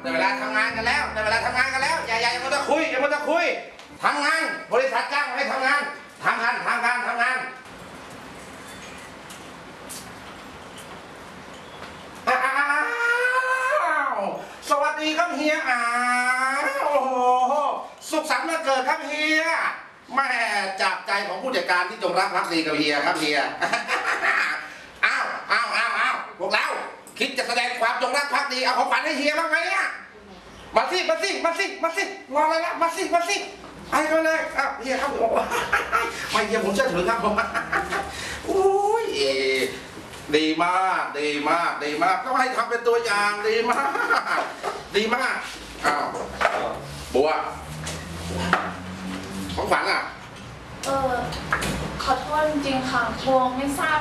ได้เวลาทำงานกันแล้วได้เวลาทำงานกันแล้วอย่ามาตะคุยอย่ามาตะคุยทำงานบริษัทจ้างให้ทำงานทำงานอ้าวสวัสดีครับเฮียโอ้โหสุขสันต์วันเกิดครับเฮียแม่จากใจของผู้จัดการที่จงรักภักดีกับเฮียครับเฮียอ้าวพวกเราคิดจะแสดงความจงรักภักดีเอาของขวัญให้เฮียบ้างไหมเนี่ยมาสิรออะไรละมาสิไปกันเลยเฮียครับไม่เฮียผมเชื่อถือครับผมอุ้ยดีมากก็ให้ทำเป็นตัวอย่างดีมากอ้าวบัวของขวัญอ่ะขอโทษจริงๆค่ะโบไม่ทราบ